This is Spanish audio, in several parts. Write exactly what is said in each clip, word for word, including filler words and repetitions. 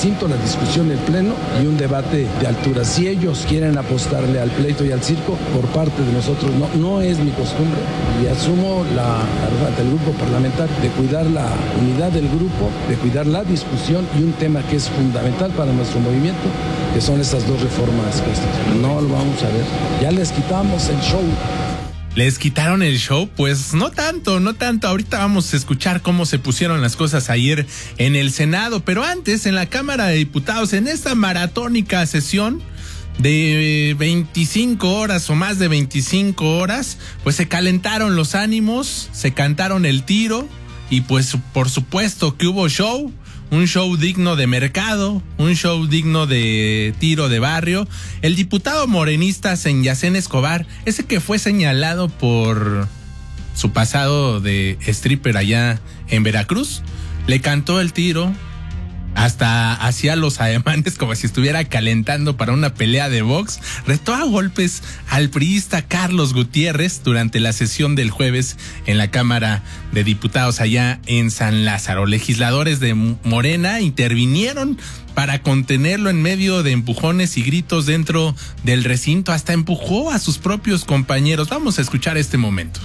recinto, la discusión, el pleno y un debate de altura. Si ellos quieren apostarle al pleito y al circo, por parte de nosotros no, no es mi costumbre y asumo la verdad del grupo parlamentario de cuidar la unidad del grupo, de cuidar la discusión y un tema que es fundamental para nuestro movimiento, que son estas dos reformas constitucionales. No lo vamos a ver. Ya les quitamos el show. ¿Les quitaron el show? Pues no tanto, no tanto. Ahorita vamos a escuchar cómo se pusieron las cosas ayer en el Senado, pero antes en la Cámara de Diputados, en esta maratónica sesión de veinticinco horas o más de veinticinco horas, pues se calentaron los ánimos, se cantaron el tiro y pues por supuesto que hubo show. Un show digno de mercado, un show digno de tiro de barrio. El diputado morenista Senyacén Escobar, ese que fue señalado por su pasado de stripper allá en Veracruz, le cantó el tiro, hasta hacía los ademanes como si estuviera calentando para una pelea de box. Retó a golpes al priista Carlos Gutiérrez durante la sesión del jueves en la Cámara de Diputados allá en San Lázaro. Legisladores de Morena intervinieron para contenerlo en medio de empujones y gritos dentro del recinto. Hasta empujó a sus propios compañeros. Vamos a escuchar este momento.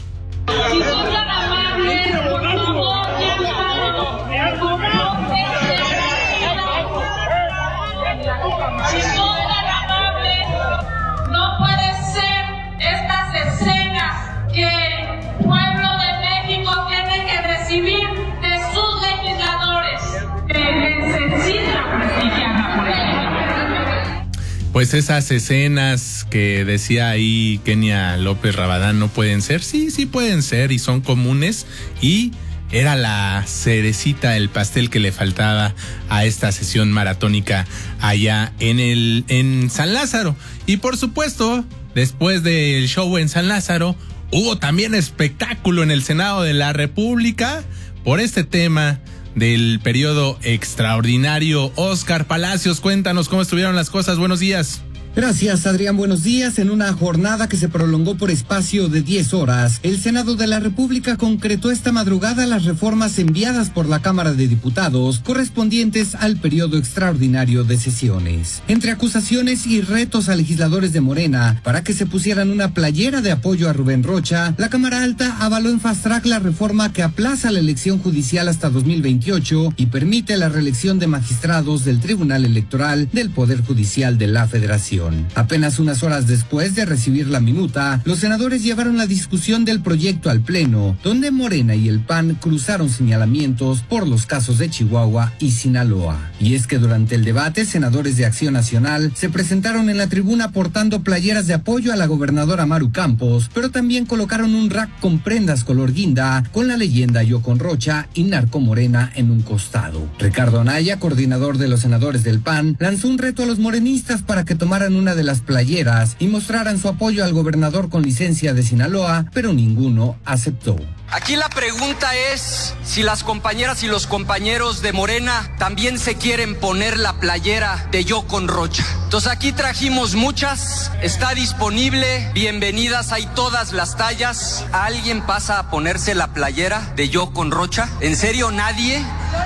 Pues esas escenas que decía ahí Kenia López Rabadán no pueden ser, sí, sí pueden ser y son comunes, y era la cerecita, el pastel que le faltaba a esta sesión maratónica allá en el en San Lázaro. Y por supuesto, después del show en San Lázaro, hubo también espectáculo en el Senado de la República por este tema del periodo extraordinario. Oscar Palacios, cuéntanos cómo estuvieron las cosas. Buenos días. Gracias, Adrián. Buenos días. En una jornada que se prolongó por espacio de diez horas, el Senado de la República concretó esta madrugada las reformas enviadas por la Cámara de Diputados correspondientes al periodo extraordinario de sesiones. Entre acusaciones y retos a legisladores de Morena para que se pusieran una playera de apoyo a Rubén Rocha, la Cámara Alta avaló en fast track la reforma que aplaza la elección judicial hasta dos mil veintiocho y permite la reelección de magistrados del Tribunal Electoral del Poder Judicial de la Federación. Apenas unas horas después de recibir la minuta, los senadores llevaron la discusión del proyecto al Pleno, donde Morena y el P A N cruzaron señalamientos por los casos de Chihuahua y Sinaloa. Y es que durante el debate, senadores de Acción Nacional se presentaron en la tribuna portando playeras de apoyo a la gobernadora Maru Campos, pero también colocaron un rack con prendas color guinda con la leyenda Yo con Rocha y Narco Morena en un costado. Ricardo Anaya, coordinador de los senadores del P A N, lanzó un reto a los morenistas para que tomaran una de las playeras y mostraran su apoyo al gobernador con licencia de Sinaloa, pero ninguno aceptó. Aquí la pregunta es si las compañeras y los compañeros de Morena también se quieren poner la playera de Yo con Rocha. Entonces aquí trajimos muchas, está disponible, bienvenidas, hay todas las tallas. ¿Alguien pasa a ponerse la playera de Yo con Rocha? ¿En serio nadie?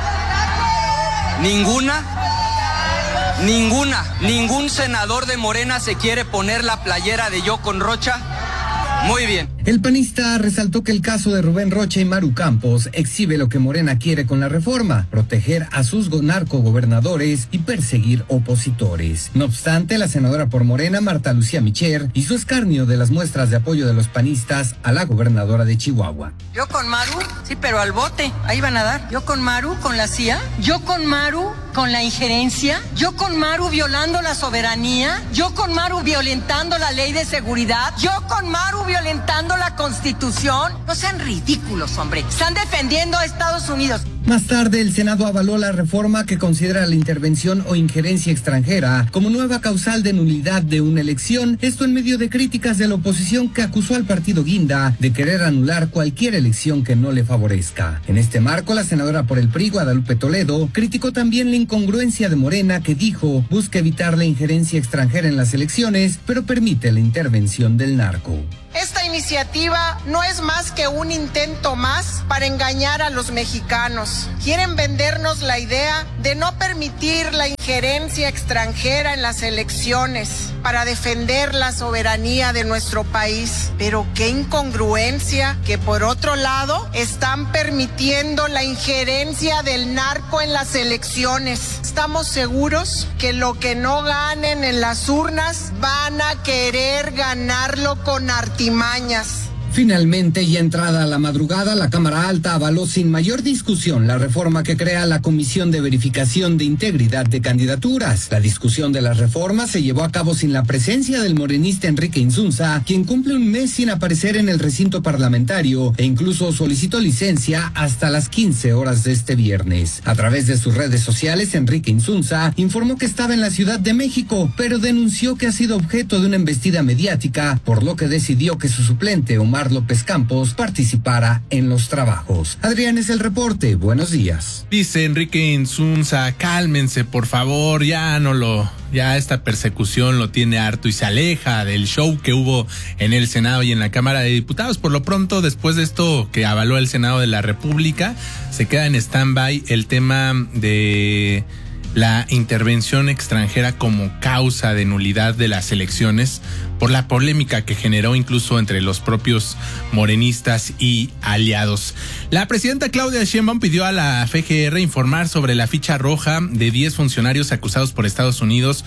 ¿Ninguna? Ninguna, ningún senador de Morena se quiere poner la playera de Yo con Rocha. Muy bien. El panista resaltó que el caso de Rubén Rocha y Maru Campos exhibe lo que Morena quiere con la reforma: proteger a sus narcogobernadores y perseguir opositores. No obstante, la senadora por Morena, Marta Lucía Micher, hizo escarnio de las muestras de apoyo de los panistas a la gobernadora de Chihuahua. Yo con Maru, sí, pero al bote, ahí van a dar. Yo con Maru, con la C I A. Yo con Maru, con la injerencia. Yo con Maru violando la soberanía. Yo con Maru violentando la ley de seguridad. Yo con Maru violentando la Constitución. No sean ridículos, hombre. Están defendiendo a Estados Unidos. Más tarde, el Senado avaló la reforma que considera la intervención o injerencia extranjera como nueva causal de nulidad de una elección, esto en medio de críticas de la oposición que acusó al partido Guinda de querer anular cualquier elección que no le favorezca. En este marco, la senadora por el P R I, Guadalupe Toledo, criticó también la incongruencia de Morena, que dijo busca evitar la injerencia extranjera en las elecciones, pero permite la intervención del narco. Esta iniciativa no es más que un intento más para engañar a los mexicanos. Quieren vendernos la idea de no permitir la injerencia extranjera en las elecciones para defender la soberanía de nuestro país. Pero qué incongruencia que por otro lado están permitiendo la injerencia del narco en las elecciones. Estamos seguros que lo que no ganen en las urnas van a querer ganarlo con artimañas. Finalmente, y entrada a la madrugada, la Cámara Alta avaló sin mayor discusión la reforma que crea la Comisión de Verificación de Integridad de Candidaturas. La discusión de las reformas se llevó a cabo sin la presencia del morenista Enrique Insunza, quien cumple un mes sin aparecer en el recinto parlamentario e incluso solicitó licencia hasta las quince horas de este viernes. A través de sus redes sociales, Enrique Insunza informó que estaba en la Ciudad de México, pero denunció que ha sido objeto de una embestida mediática, por lo que decidió que su suplente, Omar López Campos, participara en los trabajos. Adrián, es el reporte. Buenos días. Dice Enrique Insunza, cálmense por favor, ya no lo, ya esta persecución lo tiene harto y se aleja del show que hubo en el Senado y en la Cámara de Diputados. Por lo pronto, después de esto que avaló el Senado de la República, se queda en stand-by el tema de la intervención extranjera como causa de nulidad de las elecciones por la polémica que generó incluso entre los propios morenistas y aliados. La presidenta Claudia Sheinbaum pidió a la F G R informar sobre la ficha roja de diez funcionarios acusados por Estados Unidos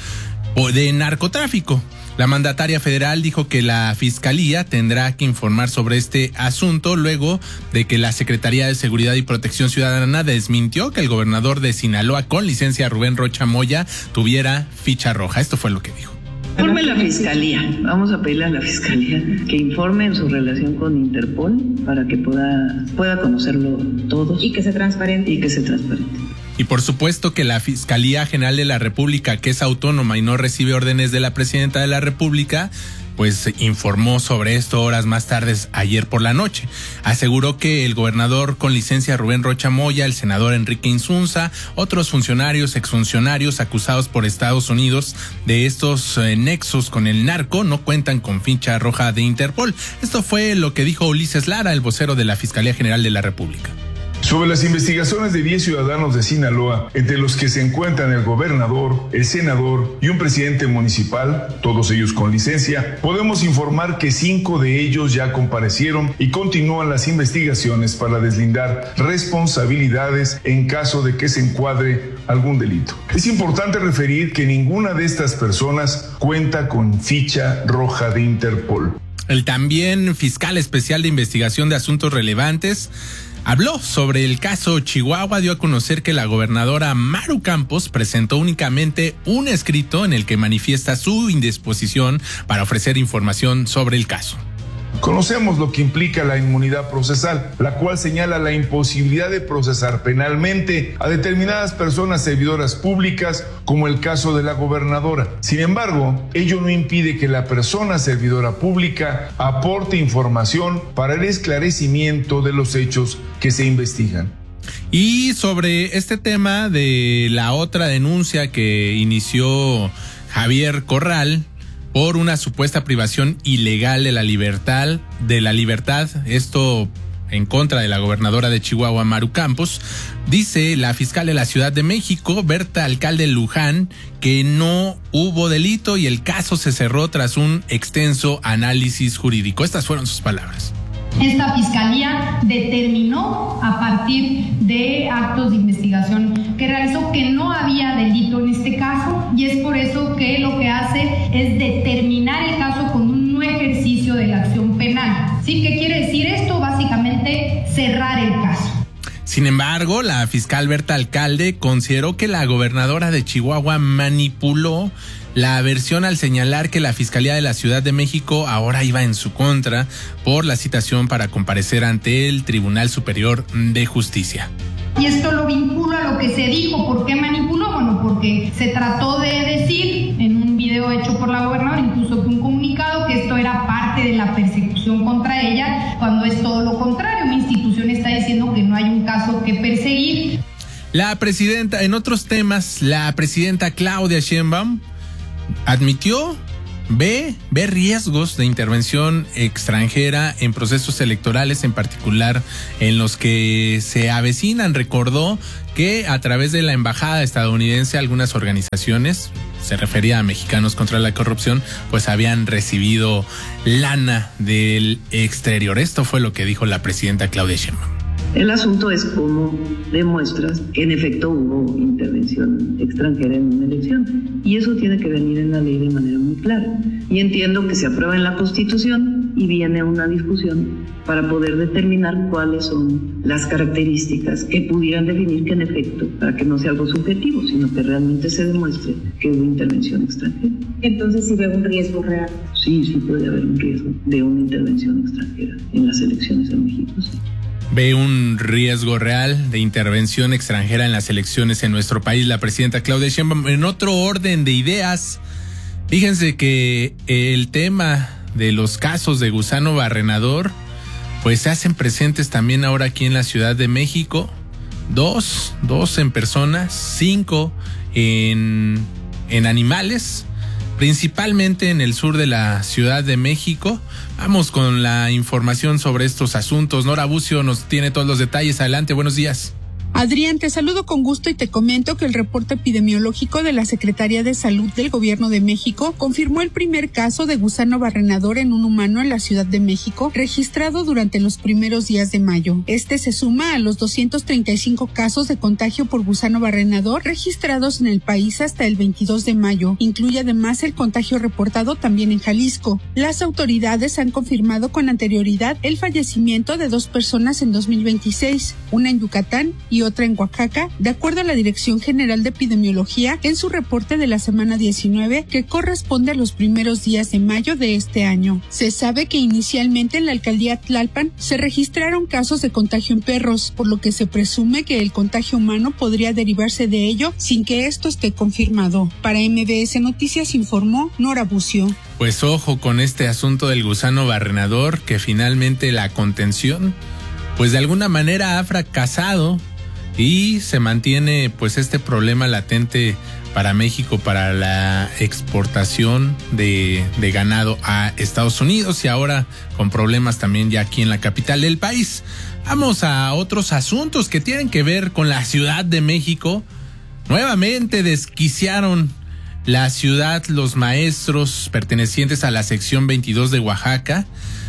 de narcotráfico. La mandataria federal dijo que la Fiscalía tendrá que informar sobre este asunto luego de que la Secretaría de Seguridad y Protección Ciudadana desmintió que el gobernador de Sinaloa con licencia, Rubén Rocha Moya, tuviera ficha roja. Esto fue lo que dijo. Informe la Fiscalía. Vamos a pedirle a la Fiscalía que informe en su relación con Interpol para que pueda, pueda conocerlo todos. Y que se transparente. Y que se transparente. Y por supuesto que la Fiscalía General de la República, que es autónoma y no recibe órdenes de la Presidenta de la República, pues informó sobre esto horas más tarde ayer por la noche. Aseguró que el gobernador con licencia Rubén Rocha Moya, el senador Enrique Insunza, otros funcionarios, exfuncionarios acusados por Estados Unidos de estos eh, nexos con el narco no cuentan con ficha roja de Interpol. Esto fue lo que dijo Ulises Lara, el vocero de la Fiscalía General de la República. Sobre las investigaciones de diez ciudadanos de Sinaloa, entre los que se encuentran el gobernador, el senador y un presidente municipal, todos ellos con licencia, podemos informar que cinco de ellos ya comparecieron y continúan las investigaciones para deslindar responsabilidades en caso de que se encuadre algún delito. Es importante referir que ninguna de estas personas cuenta con ficha roja de Interpol. El también fiscal especial de investigación de asuntos relevantes habló sobre el caso Chihuahua, dio a conocer que la gobernadora Maru Campos presentó únicamente un escrito en el que manifiesta su indisposición para ofrecer información sobre el caso. Conocemos lo que implica la inmunidad procesal, la cual señala la imposibilidad de procesar penalmente a determinadas personas servidoras públicas, como el caso de la gobernadora. Sin embargo, ello no impide que la persona servidora pública aporte información para el esclarecimiento de los hechos que se investigan. Y sobre este tema de la otra denuncia que inició Javier Corral por una supuesta privación ilegal de la libertad, de la libertad, esto en contra de la gobernadora de Chihuahua, Maru Campos, dice la fiscal de la Ciudad de México, Berta Alcalde Luján, que no hubo delito y el caso se cerró tras un extenso análisis jurídico. Estas fueron sus palabras. Esta fiscalía determinó a partir de actos de investigación que realizó que no había delito en este caso y es por eso que lo que hace es determinar el caso con un no ejercicio de la acción penal. ¿Sí? ¿Qué quiere decir esto? Básicamente cerrar el caso. Sin embargo, la fiscal Berta Alcalde consideró que la gobernadora de Chihuahua manipuló la versión al señalar que la Fiscalía de la Ciudad de México ahora iba en su contra por la citación para comparecer ante el Tribunal Superior de Justicia. Y esto lo vinculo a lo que se dijo. ¿Por qué manipuló? Bueno, porque se trató de decir en un video hecho por la gobernadora, incluso que un comunicado, que esto era parte de la persecución contra ella, cuando es todo lo contrario. Una institución está diciendo que no hay un caso que perseguir. La presidenta, en otros temas, la presidenta Claudia Sheinbaum admitió ve, ve riesgos de intervención extranjera en procesos electorales, en particular en los que se avecinan. Recordó que a través de la embajada estadounidense algunas organizaciones, se refería a Mexicanos contra la Corrupción, pues habían recibido lana del exterior. Esto fue lo que dijo la presidenta Claudia Sheinbaum. El asunto es cómo demuestras que en efecto hubo intervención extranjera en una elección. Y eso tiene que venir en la ley de manera muy clara. Y entiendo que se aprueba en la Constitución y viene una discusión para poder determinar cuáles son las características que pudieran definir que en efecto, para que no sea algo subjetivo, sino que realmente se demuestre que hubo intervención extranjera. Entonces, ¿sí ve un riesgo real? Sí, sí puede haber un riesgo de una intervención extranjera en las elecciones en México, sí. Ve un riesgo real de intervención extranjera en las elecciones en nuestro país la presidenta Claudia Sheinbaum. En otro orden de ideas, fíjense que el tema de los casos de gusano barrenador pues se hacen presentes también ahora aquí en la Ciudad de México. Dos, dos en personas, cinco en, en animales, principalmente en el sur de la Ciudad de México. Vamos con la información sobre estos asuntos. Nora Bucio nos tiene todos los detalles. Adelante, buenos días. Adrián, te saludo con gusto y te comento que el reporte epidemiológico de la Secretaría de Salud del Gobierno de México confirmó el primer caso de gusano barrenador en un humano en la Ciudad de México, registrado durante los primeros días de mayo. Este se suma a los doscientos treinta y cinco casos de contagio por gusano barrenador registrados en el país hasta el veintidós de mayo. Incluye además el contagio reportado también en Jalisco. Las autoridades han confirmado con anterioridad el fallecimiento de dos personas en dos mil veintiséis, una en Yucatán y otra en Oaxaca, de acuerdo a la Dirección General de Epidemiología en su reporte de la semana diecinueve, que corresponde a los primeros días de mayo de este año. Se sabe que inicialmente en la alcaldía Tlalpan se registraron casos de contagio en perros, por lo que se presume que el contagio humano podría derivarse de ello sin que esto esté confirmado. Para M B S Noticias informó Nora Bucio. Pues ojo con este asunto del gusano barrenador, que finalmente la contención pues de alguna manera ha fracasado y se mantiene pues este problema latente para México, para la exportación de, de ganado a Estados Unidos y ahora con problemas también ya aquí en la capital del país. Vamos a otros asuntos que tienen que ver con la Ciudad de México. Nuevamente desquiciaron la ciudad los maestros pertenecientes a la sección veintidós de Oaxaca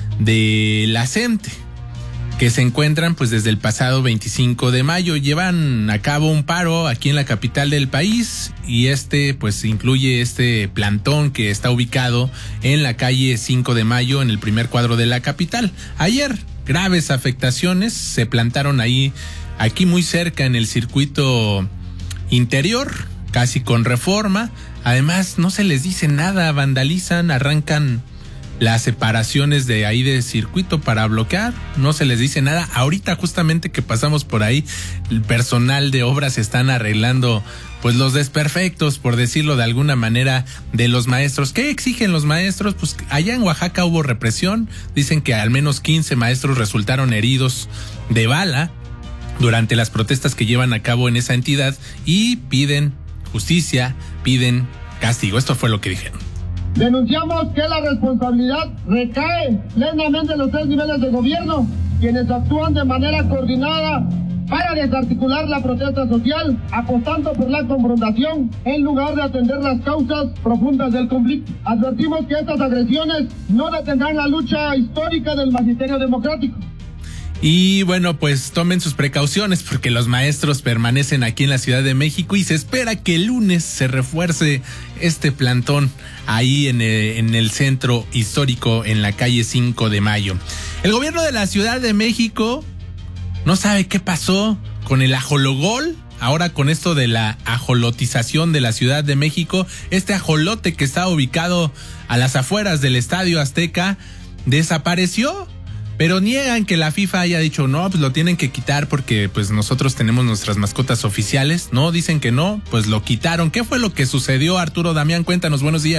de la CENTE, que se encuentran pues desde el pasado veinticinco de mayo. Llevan a cabo un paro aquí en la capital del país y este pues incluye este plantón que está ubicado en la calle cinco de mayo en el primer cuadro de la capital. Ayer graves afectaciones se plantaron ahí, aquí muy cerca en el circuito interior, casi con Reforma. Además no se les dice nada, vandalizan, arrancan las separaciones de ahí de circuito para bloquear, no se les dice nada. Ahorita justamente que pasamos por ahí, el personal de obras están arreglando pues los desperfectos, por decirlo de alguna manera, de los maestros. ¿Qué exigen los maestros? Pues allá en Oaxaca hubo represión, dicen que al menos quince maestros resultaron heridos de bala durante las protestas que llevan a cabo en esa entidad y piden justicia, piden castigo. Esto fue lo que dijeron. Denunciamos que la responsabilidad recae plenamente en los tres niveles de gobierno, quienes actúan de manera coordinada para desarticular la protesta social, apostando por la confrontación en lugar de atender las causas profundas del conflicto. Advertimos que estas agresiones no detendrán la lucha histórica del magisterio democrático. Y bueno, pues tomen sus precauciones porque los maestros permanecen aquí en la Ciudad de México y se espera que el lunes se refuerce este plantón ahí en el, en el centro histórico en la calle cinco de mayo. El gobierno de la Ciudad de México no sabe qué pasó con el ajologol. Ahora con esto de la ajolotización de la Ciudad de México, este ajolote que está ubicado a las afueras del Estadio Azteca desapareció. Pero niegan que la FIFA haya dicho, no, pues lo tienen que quitar porque pues nosotros tenemos nuestras mascotas oficiales. No, dicen que no, pues lo quitaron. ¿Qué fue lo que sucedió, Arturo Damián? Cuéntanos, buenos días.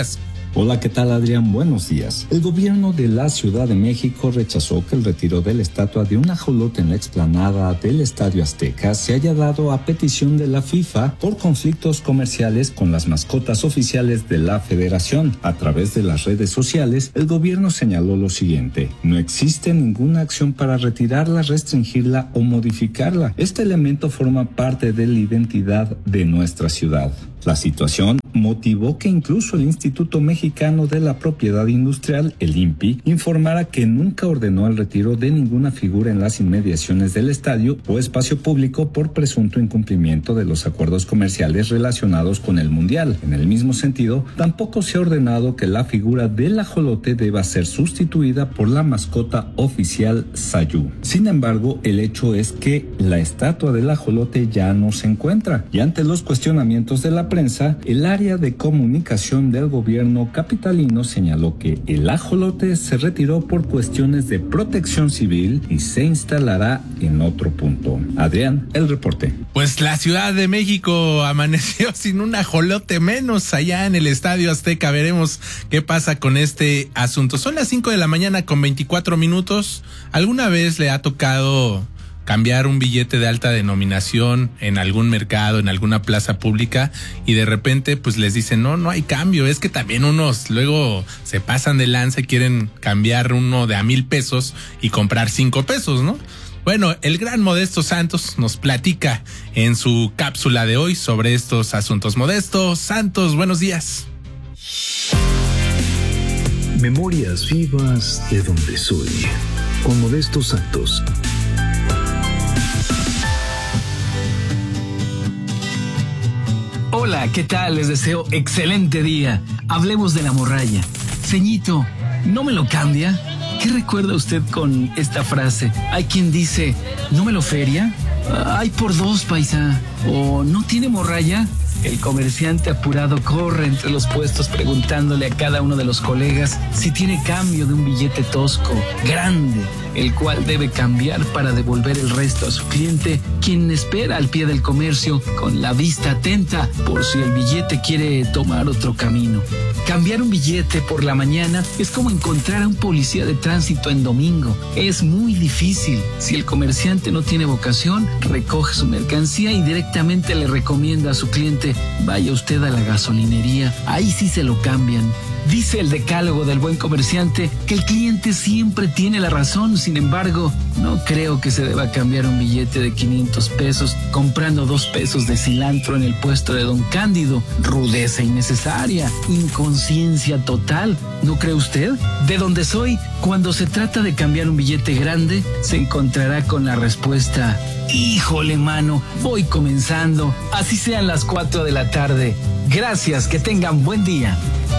Hola, ¿qué tal, Adrián? Buenos días. El gobierno de la Ciudad de México rechazó que el retiro de la estatua de un ajolote en la explanada del Estadio Azteca se haya dado a petición de la FIFA por conflictos comerciales con las mascotas oficiales de la federación. A través de las redes sociales, el gobierno señaló lo siguiente: no existe ninguna acción para retirarla, restringirla o modificarla. Este elemento forma parte de la identidad de nuestra ciudad. La situación motivó que incluso el Instituto Mexicano de la Propiedad Industrial, el I N P I, informara que nunca ordenó el retiro de ninguna figura en las inmediaciones del estadio o espacio público por presunto incumplimiento de los acuerdos comerciales relacionados con el Mundial. En el mismo sentido, tampoco se ha ordenado que la figura del ajolote deba ser sustituida por la mascota oficial Sayú. Sin embargo, el hecho es que la estatua del ajolote ya no se encuentra, y ante los cuestionamientos de la prensa, el área de comunicación del gobierno capitalino señaló que el ajolote se retiró por cuestiones de protección civil y se instalará en otro punto. Adrián, el reporte. Pues la Ciudad de México amaneció sin un ajolote menos allá en el Estadio Azteca. Veremos qué pasa con este asunto. Son las cinco de la mañana con veinticuatro minutos. ¿Alguna vez le ha tocado cambiar un billete de alta denominación en algún mercado, en alguna plaza pública, y de repente pues les dicen no, no hay cambio? Es que también unos luego se pasan de lanza y quieren cambiar uno de a mil pesos y comprar cinco pesos, ¿no? Bueno, el gran Modesto Santos nos platica en su cápsula de hoy sobre estos asuntos. Modesto Santos, buenos días. Memorias vivas de donde soy, con Modesto Santos. Hola, ¿qué tal? Les deseo excelente día. Hablemos de la morralla. Ceñito, ¿no me lo cambia? ¿Qué recuerda usted con esta frase? Hay quien dice, ¿no me lo feria? Hay por dos, paisa. ¿O no tiene morralla? El comerciante apurado corre entre los puestos preguntándole a cada uno de los colegas si tiene cambio de un billete tosco, grande, el cual debe cambiar para devolver el resto a su cliente, quien espera al pie del comercio con la vista atenta por si el billete quiere tomar otro camino. Cambiar un billete por la mañana es como encontrar a un policía de tránsito en domingo. Es muy difícil. Si el comerciante no tiene vocación, recoge su mercancía y directamente le recomienda a su cliente: vaya usted a la gasolinería, ahí sí se lo cambian. Dice el decálogo del buen comerciante que el cliente siempre tiene la razón. Sin embargo, no creo que se deba cambiar un billete de quinientos pesos comprando dos pesos de cilantro en el puesto de Don Cándido. Rudeza innecesaria, inconsciencia total, ¿no cree usted? De donde soy, cuando se trata de cambiar un billete grande, se encontrará con la respuesta: híjole, mano, voy comenzando, así sean las cuatro de la tarde. Gracias, que tengan buen día.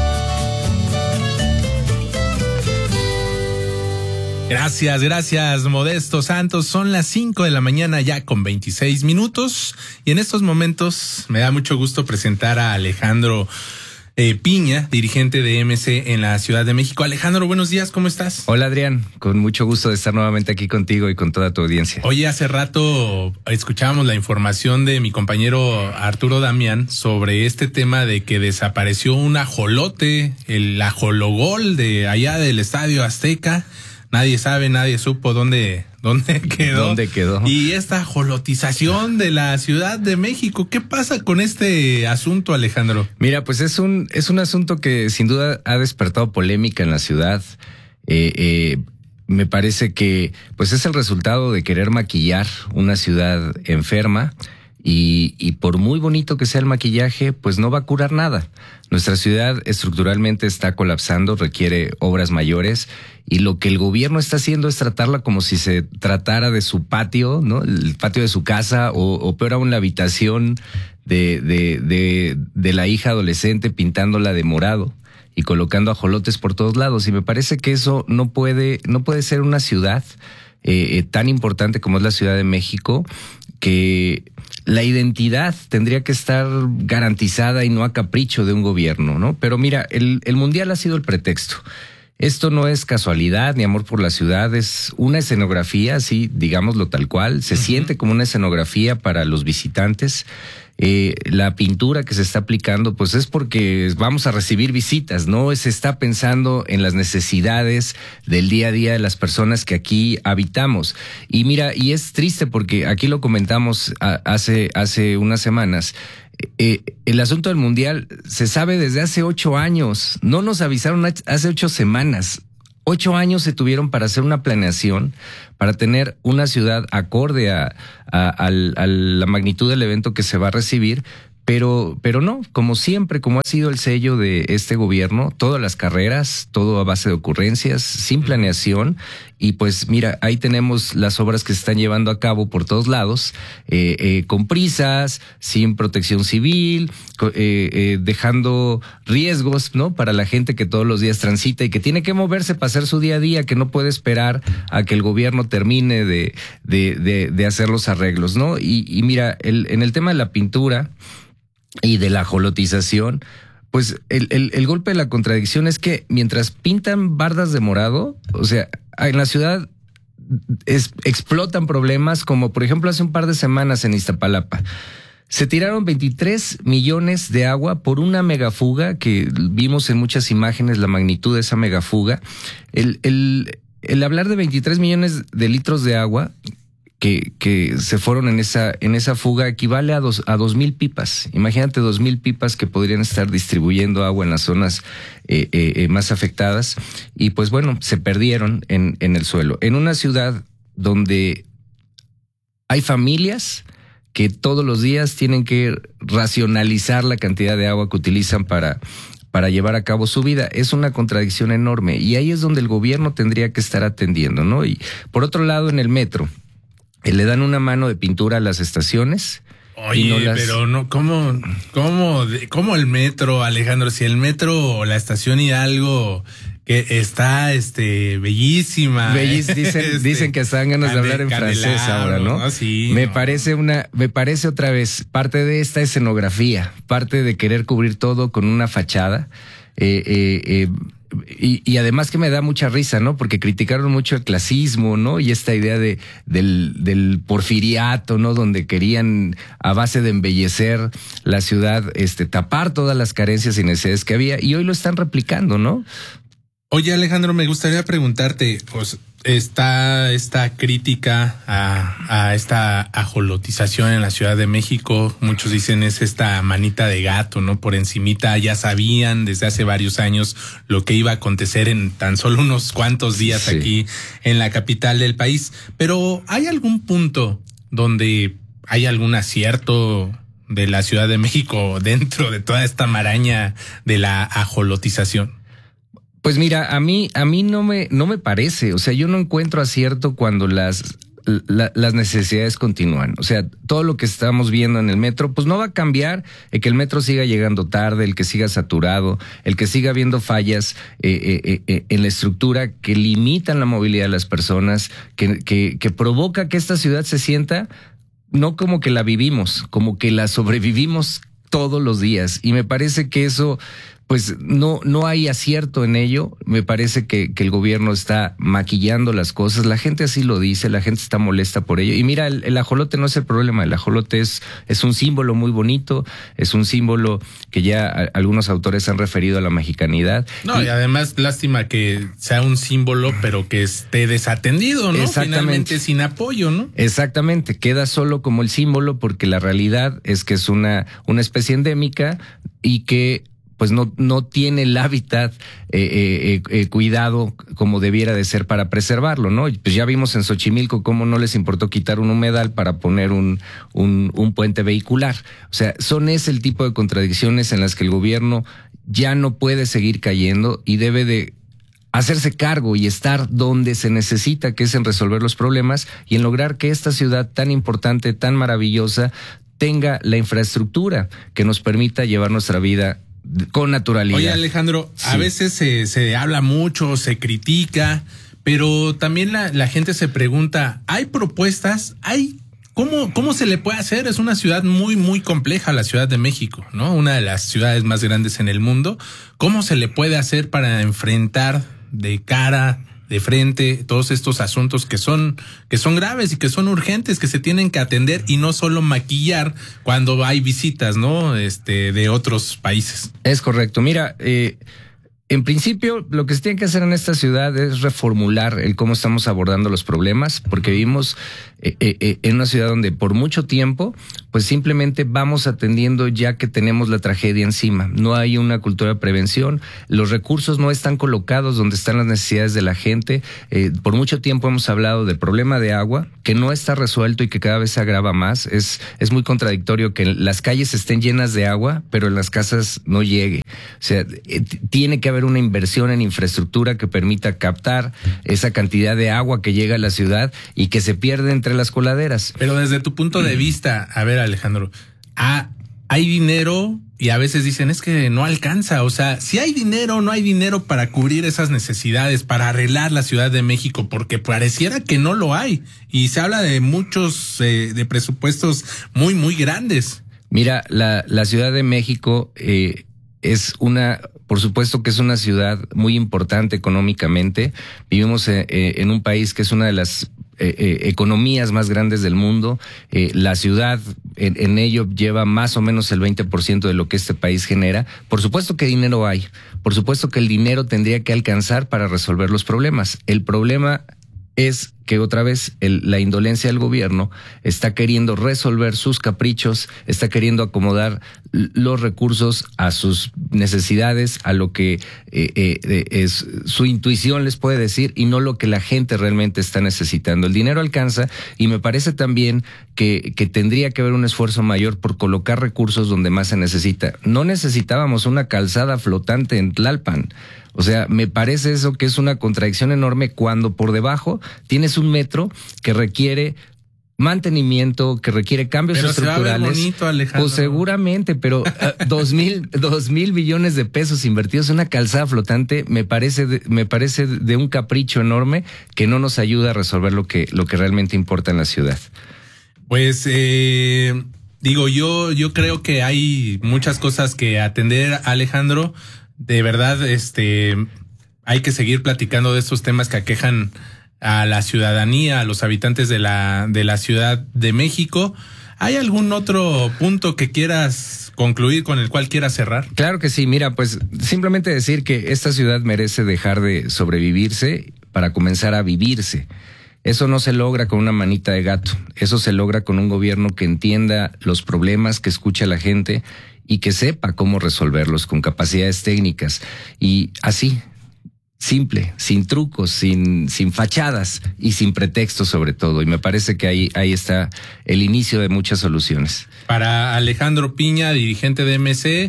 Gracias, gracias, Modesto Santos. Son las cinco de la mañana ya con veintiséis minutos, y en estos momentos me da mucho gusto presentar a Alejandro eh, Piña, dirigente de M C en la Ciudad de México. Alejandro, buenos días, ¿cómo estás? Hola, Adrián, con mucho gusto de estar nuevamente aquí contigo y con toda tu audiencia. Oye, hace rato escuchábamos la información de mi compañero Arturo Damián sobre este tema de que desapareció un ajolote, el ajologol de allá del Estadio Azteca. Nadie sabe, nadie supo dónde, dónde quedó. ¿Dónde quedó? Y esta ajolotización de la Ciudad de México, ¿qué pasa con este asunto, Alejandro? Mira, pues es un, es un asunto que sin duda ha despertado polémica en la ciudad. Eh, eh, me parece que pues es el resultado de querer maquillar una ciudad enferma. Y, y por muy bonito que sea el maquillaje, pues no va a curar nada. Nuestra ciudad estructuralmente está colapsando, requiere obras mayores, y lo que el gobierno está haciendo es tratarla como si se tratara de su patio, ¿no? El patio de su casa, o, o peor aún, la habitación de, de, de, de la hija adolescente, pintándola de morado y colocando ajolotes por todos lados. Y me parece que eso no puede, no puede ser una ciudad eh, eh, tan importante como es la Ciudad de México, que la identidad tendría que estar garantizada y no a capricho de un gobierno, ¿no? Pero mira, el, el Mundial ha sido el pretexto. Esto no es casualidad ni amor por la ciudad, es una escenografía, sí, digámoslo tal cual. Se uh-huh. siente como una escenografía para los visitantes. eh, la pintura que se está aplicando, pues es porque vamos a recibir visitas, no se está pensando en las necesidades del día a día de las personas que aquí habitamos. Y mira, y es triste porque aquí lo comentamos a, hace, hace unas semanas. Eh, el asunto del mundial se sabe desde hace ocho años. No nos avisaron hace ocho semanas. Ocho años se tuvieron para hacer una planeación, para tener una ciudad acorde a, a, a, a la magnitud del evento que se va a recibir. Pero, pero no, como siempre, como ha sido el sello de este gobierno, todas las carreras, todo a base de ocurrencias, sin planeación. Y pues mira, ahí tenemos las obras que se están llevando a cabo por todos lados, eh, eh, con prisas, sin protección civil, eh, eh, dejando riesgos, ¿no? Para la gente que todos los días transita y que tiene que moverse para hacer su día a día, que no puede esperar a que el gobierno termine de, de, de, de hacer los arreglos, ¿no? Y, y mira, el, en el tema de la pintura y de la ajolotización, pues el, el, el golpe de la contradicción es que mientras pintan bardas de morado, o sea, en la ciudad es, explotan problemas como por ejemplo hace un par de semanas en Iztapalapa. Se tiraron veintitrés millones de agua por una megafuga que vimos en muchas imágenes, la magnitud de esa megafuga. El, el, el hablar de veintitrés millones de litros de agua que, que se fueron en esa, en esa fuga equivale a dos, a dos mil pipas. Imagínate dos mil pipas que podrían estar distribuyendo agua en las zonas eh, eh, más afectadas. Y pues bueno, se perdieron en, en el suelo. En una ciudad donde hay familias que todos los días tienen que racionalizar la cantidad de agua que utilizan para, para llevar a cabo su vida. Es una contradicción enorme. Y ahí es donde el gobierno tendría que estar atendiendo, ¿no? Y por otro lado, en el metro, le dan una mano de pintura a las estaciones. Oye, no las... pero no, ¿cómo, cómo, cómo el metro, Alejandro? Si el metro o la estación Hidalgo, que está este bellísima. Bellis, dicen, este, dicen que están ganas de hablar en francés ahora, ¿no? ¿no? Sí, me no. parece una, me parece otra vez parte de esta escenografía, parte de querer cubrir todo con una fachada. Eh, eh, eh, Y, y además que me da mucha risa, ¿no? Porque criticaron mucho el clasismo, ¿no? Y esta idea de del, del porfiriato, ¿no? Donde querían, a base de embellecer la ciudad, este, tapar todas las carencias y necesidades que había. Y hoy lo están replicando, ¿no? Oye, Alejandro, me gustaría preguntarte, pues, está esta crítica a, a esta ajolotización en la Ciudad de México. Muchos dicen es esta manita de gato, ¿no? Por encimita ya sabían desde hace varios años lo que iba a acontecer en tan solo unos cuantos días sí. aquí en la capital del país. Pero ¿hay algún punto donde hay algún acierto de la Ciudad de México dentro de toda esta maraña de la ajolotización? Pues mira, a mí, a mí no me, no me parece. O sea, yo no encuentro acierto cuando las, la, las necesidades continúan. O sea, todo lo que estamos viendo en el metro, pues no va a cambiar el que el metro siga llegando tarde, el que siga saturado, el que siga habiendo fallas eh, eh, eh, en la estructura que limitan la movilidad de las personas, que, que, que provoca que esta ciudad se sienta no como que la vivimos, como que la sobrevivimos todos los días. Y me parece que eso, pues no, no hay acierto en ello. Me parece que, que el gobierno está maquillando las cosas. La gente así lo dice, la gente está molesta por ello. Y mira, el, el ajolote no es el problema. El ajolote es, es un símbolo muy bonito, es un símbolo que ya a, algunos autores han referido a la mexicanidad. No, y, y además, lástima que sea un símbolo, pero que esté desatendido, ¿no? Exactamente. Finalmente sin apoyo, ¿no? Exactamente, queda solo como el símbolo porque la realidad es que es una, una especie endémica y que pues no, no tiene el hábitat eh, eh, eh, cuidado como debiera de ser para preservarlo, ¿no? Pues ya vimos en Xochimilco cómo no les importó quitar un humedal para poner un, un, un puente vehicular. O sea, son ese el tipo de contradicciones en las que el gobierno ya no puede seguir cayendo y debe de hacerse cargo y estar donde se necesita, que es en resolver los problemas y en lograr que esta ciudad tan importante, tan maravillosa, tenga la infraestructura que nos permita llevar nuestra vida con naturalidad. Oye, Alejandro, sí. a veces se, se habla mucho, se critica, pero también la, la gente se pregunta, ¿hay propuestas? ¿Hay cómo, cómo se le puede hacer? Es una ciudad muy, muy compleja, la Ciudad de México, ¿no? Una de las ciudades más grandes en el mundo. ¿Cómo se le puede hacer para enfrentar de cara de frente todos estos asuntos que son, que son graves y que son urgentes, que se tienen que atender y no solo maquillar cuando hay visitas, ¿no? Este, de otros países. Es correcto. Mira, eh, en principio, lo que se tiene que hacer en esta ciudad es reformular el cómo estamos abordando los problemas, porque vivimos eh, eh, en una ciudad donde por mucho tiempo, pues simplemente vamos atendiendo ya que tenemos la tragedia encima. No hay una cultura de prevención, los recursos no están colocados donde están las necesidades de la gente. Eh, por mucho tiempo hemos hablado del problema de agua, que no está resuelto y que cada vez se agrava más. Es, es muy contradictorio que las calles estén llenas de agua, pero en las casas no llegue. O sea, eh, tiene que haber una inversión en infraestructura que permita captar esa cantidad de agua que llega a la ciudad y que se pierde entre las coladeras. Pero desde tu punto de vista, a ver, Alejandro, ¿ha, hay dinero? Y a veces dicen, es que no alcanza. O sea, si hay dinero, no hay dinero para cubrir esas necesidades, para arreglar la Ciudad de México, porque pareciera que no lo hay. Y se habla de muchos, eh, de presupuestos muy, muy grandes. Mira, la, la Ciudad de México eh, es una... Por supuesto que es una ciudad muy importante económicamente. Vivimos eh, en un país que es una de las eh, eh, economías más grandes del mundo. Eh, la ciudad en, en ello lleva más o menos el veinte por ciento de lo que este país genera. Por supuesto que dinero hay. Por supuesto que el dinero tendría que alcanzar para resolver los problemas. El problema es que otra vez el, la indolencia del gobierno está queriendo resolver sus caprichos, está queriendo acomodar los recursos a sus necesidades, a lo que eh, eh, es su intuición les puede decir y no lo que la gente realmente está necesitando. El dinero alcanza y me parece también que, que tendría que haber un esfuerzo mayor por colocar recursos donde más se necesita. No necesitábamos una calzada flotante en Tlalpan. O sea, me parece eso que es una contradicción enorme cuando por debajo tienes un metro que requiere mantenimiento, que requiere cambios pero estructurales. Se va a ver bonito, Alejandro. Pues seguramente, pero uh, dos mil, dos mil billones de pesos invertidos en una calzada flotante me parece, de, me parece de un capricho enorme que no nos ayuda a resolver lo que, lo que realmente importa en la ciudad. Pues, eh, digo, yo, yo creo que hay muchas cosas que atender, Alejandro. De verdad, este, hay que seguir platicando de estos temas que aquejan a la ciudadanía, a los habitantes de la, de la Ciudad de México. ¿Hay algún otro punto que quieras concluir, con el cual quieras cerrar? Claro que sí. Mira, pues simplemente decir que esta ciudad merece dejar de sobrevivirse para comenzar a vivirse. Eso no se logra con una manita de gato. Eso se logra con un gobierno que entienda los problemas, que escuche a la gente y que sepa cómo resolverlos con capacidades técnicas. Y así, simple, sin trucos, sin, sin fachadas y sin pretextos sobre todo. Y me parece que ahí, ahí está el inicio de muchas soluciones. Para Alejandro Piña, dirigente de M C,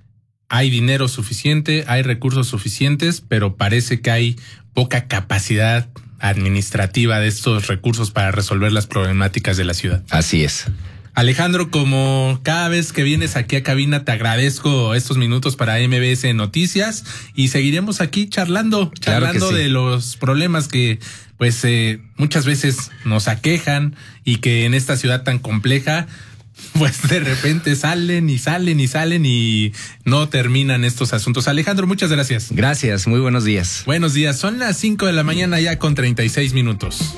hay dinero suficiente, hay recursos suficientes, pero parece que hay poca capacidad administrativa de estos recursos para resolver las problemáticas de la ciudad. Así es. Alejandro, como cada vez que vienes aquí a cabina, te agradezco estos minutos para M B S Noticias y seguiremos aquí charlando, charlando claro sí. de los problemas que pues eh, muchas veces nos aquejan y que en esta ciudad tan compleja pues de repente salen y salen y salen y no terminan estos asuntos. Alejandro, muchas gracias. Gracias, muy buenos días. Buenos días, son las cinco de la mañana ya con treinta y seis minutos.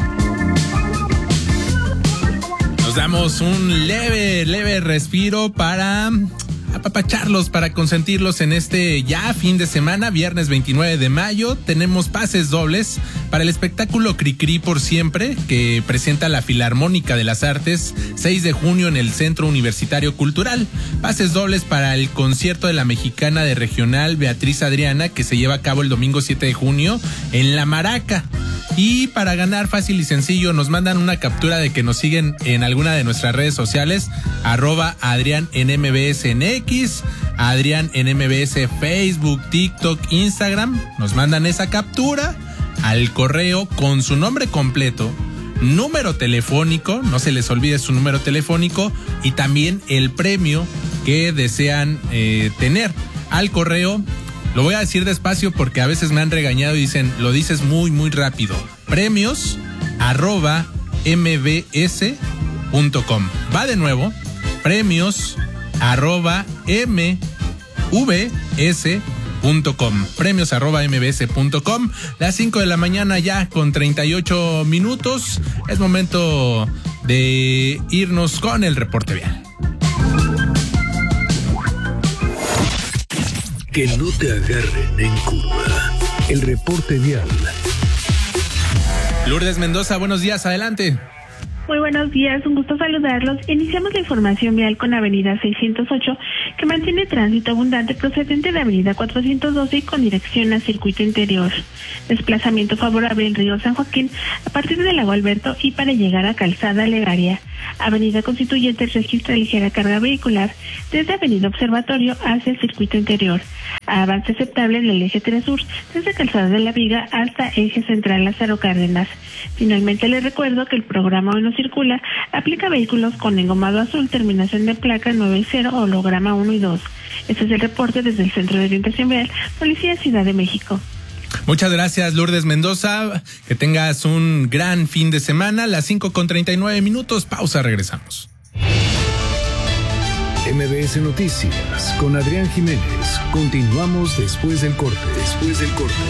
Nos damos un leve, leve respiro para apapacharlos, para consentirlos en este ya fin de semana, viernes veintinueve de mayo. Tenemos pases dobles para el espectáculo Cricri por Siempre, que presenta la Filarmónica de las Artes, seis de junio en el Centro Universitario Cultural. Pases dobles para el concierto de la mexicana de regional Beatriz Adriana, que se lleva a cabo el domingo siete de junio en La Maraca. Y para ganar fácil y sencillo, nos mandan una captura de que nos siguen en alguna de nuestras redes sociales, arroba Adrián en M B S en X, Adrián en M B S Facebook, TikTok, Instagram. Nos mandan esa captura al correo con su nombre completo, número telefónico, no se les olvide su número telefónico y también el premio que desean eh, tener al correo. Lo voy a decir despacio porque a veces me han regañado y dicen, lo dices muy, muy rápido. Premios arroba mbs punto com. Va de nuevo. Premios arroba mbs punto com. Premios arroba mbs punto com. Las cinco de la mañana ya con treinta y ocho minutos. Es momento de irnos con el reporte vial. Que no te agarren en curva. El reporte vial. Lourdes Mendoza, buenos días, adelante. Muy buenos días, un gusto saludarlos. Iniciamos la información vial con Avenida seiscientos ocho, que mantiene tránsito abundante procedente de Avenida cuatrocientos doce y con dirección a circuito interior. Desplazamiento favorable en Río San Joaquín a partir del Lago Alberto y para llegar a Calzada Legaria. Avenida Constituyente registra ligera carga vehicular desde Avenida Observatorio hacia el circuito interior. Avance aceptable en el eje tres Sur desde Calzada de la Viga hasta eje central Lázaro Cárdenas. Finalmente les recuerdo que el programa Hoy No Circula aplica vehículos con engomado azul, terminación de placa nueve cero, holograma uno y dos. Este es el reporte desde el Centro de Orientación Vial, Policía Ciudad de México. Muchas gracias, Lourdes Mendoza. Que tengas un gran fin de semana. Las cinco con treinta y nueve minutos. Pausa, regresamos. M B S Noticias con Adrián Jiménez. Continuamos después del corte. Después del corte.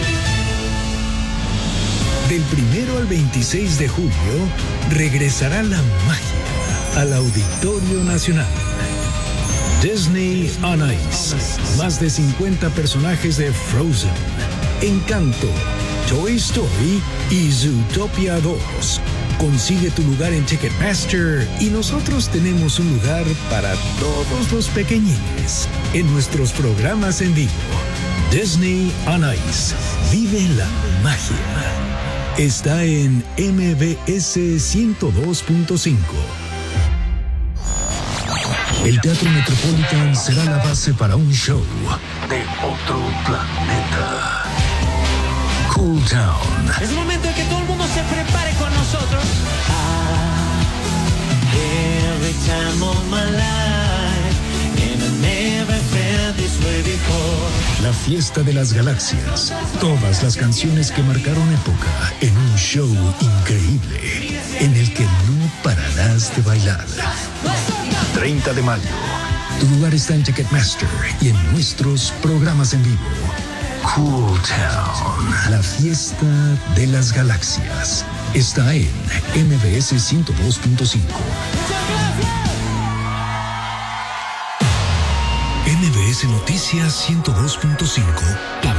Del primero al veintiséis de julio regresará la magia al Auditorio Nacional. Disney on Ice. Más de cincuenta personajes de Frozen, Encanto, Toy Story y Zootopia dos. Consigue tu lugar en Ticketmaster y nosotros tenemos un lugar para todos los pequeñines en nuestros programas en vivo. Disney on Ice. Vive la magia. Está en M B S ciento dos punto cinco. El Teatro Metropolitan será la base para un show de otro planeta. Cool Town. Es momento de que todo el mundo se prepare con nosotros. Ah, every time of my life, and I never felt this way before. La fiesta de las galaxias. Todas las canciones que marcaron época en un show increíble en el que no pararás de bailar. treinta de mayo. Tu lugar está en Ticketmaster y en nuestros programas en vivo. Cool Town. La fiesta de las galaxias. Está en M B S ciento dos punto cinco. M B S Noticias ciento dos punto cinco.